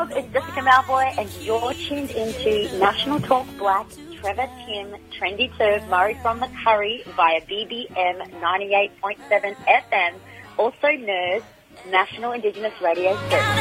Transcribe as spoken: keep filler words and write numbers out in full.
Rob, it's Jessica Malvoy, and you're tuned into National Talk Black, Trevor Tim, Trendy Turf, Murray from the Curry via B B M ninety-eight point seven F M, also N E R S, National Indigenous Radio Service.